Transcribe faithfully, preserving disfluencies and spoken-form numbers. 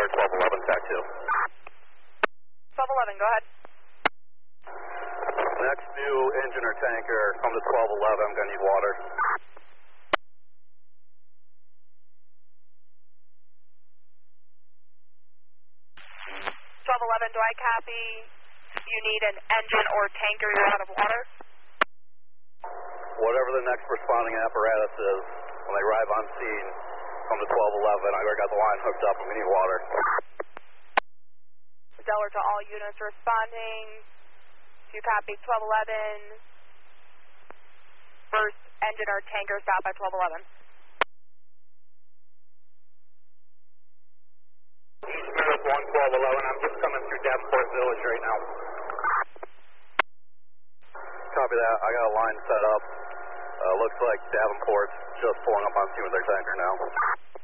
twelve eleven, tac two. twelve eleven, go ahead. Next new engine or tanker, come to twelve eleven, I'm going to need water. twelve eleven, do I copy? You need an engine or tanker, you're out of water? Whatever the next responding apparatus is, when they arrive on scene, come to twelve eleven, I already got the line hooked up and we need water. Delaware to all units responding. Do you copy twelve eleven? First engine or tanker stop at twelve eleven. East Meredith one, twelve eleven, I'm just coming through Davenport Village right now. Copy that, I got a line set up. Uh, looks like Davenport's just pulling up on scene with their tanker now.